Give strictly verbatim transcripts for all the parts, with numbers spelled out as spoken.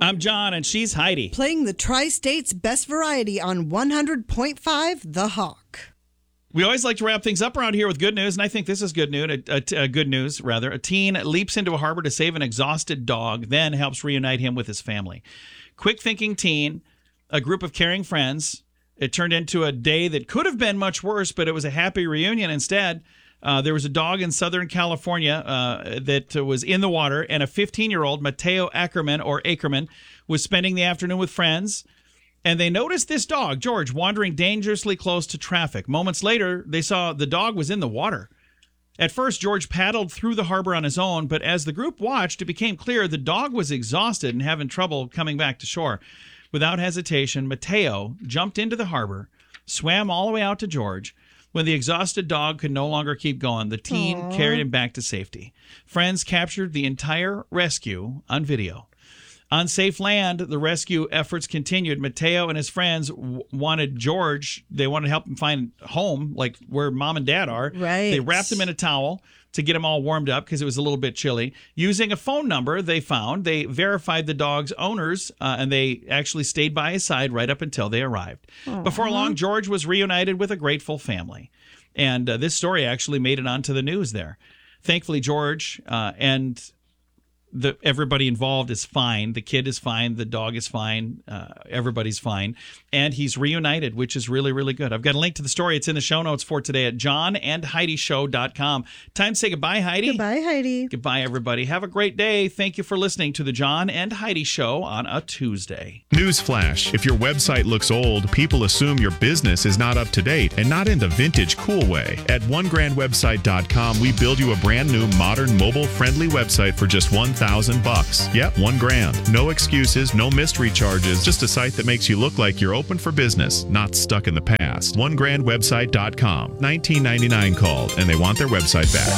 I'm John, and she's Heidi. Playing the Tri-State's best variety on one hundred point five The Hawk. We always like to wrap things up around here with good news, and I think this is good news. A, a, a good news, rather. A teen leaps into a harbor to save an exhausted dog, then helps reunite him with his family. Quick-thinking teen, a group of caring friends. It turned into a day that could have been much worse, but it was a happy reunion instead. Uh, there was a dog in Southern California uh, that was in the water, and a fifteen-year-old, Mateo Ackerman, or Ackerman, was spending the afternoon with friends, and they noticed this dog, George, wandering dangerously close to traffic. Moments later, they saw the dog was in the water. At first, George paddled through the harbor on his own, but as the group watched, it became clear the dog was exhausted and having trouble coming back to shore. Without hesitation, Mateo jumped into the harbor, swam all the way out to George. When the exhausted dog could no longer keep going, the teen Aww. carried him back to safety. Friends captured the entire rescue on video. On safe land, the rescue efforts continued. Mateo and his friends w- wanted George, they wanted to help him find home, like where mom and dad are. Right. They wrapped him in a towel to get him all warmed up because it was a little bit chilly. Using a phone number they found, they verified the dog's owners, uh, and they actually stayed by his side right up until they arrived. Aww. Before long, George was reunited with a grateful family. And uh, this story actually made it onto the news there. Thankfully, George uh, and the everybody involved is fine. The kid is fine. The dog is fine. Uh, everybody's fine. And he's reunited, which is really, really good. I've got a link to the story. It's in the show notes for today at john and heidi show dot com. Time to say goodbye, Heidi. Goodbye, Heidi. Goodbye, everybody. Have a great day. Thank you for listening to the John and Heidi Show on a Tuesday. Newsflash. If your website looks old, people assume your business is not up to date and not in the vintage cool way. At one grand website dot com, we build you a brand new, modern, mobile-friendly website for just one thousand bucks. Yep, one grand. No excuses, no mystery charges, just a site that makes you look like you're open for business, not stuck in the past. one grand website dot com. nineteen ninety-nine called, and they want their website back.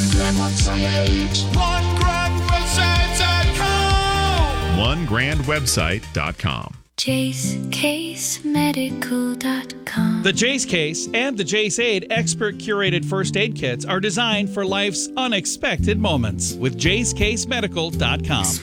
one grand website dot com. one grand website dot com. Jace Case Medical dot com. The Jace Case and the Jace Aid expert curated first aid kits are designed for life's unexpected moments with Jace Case Medical dot com.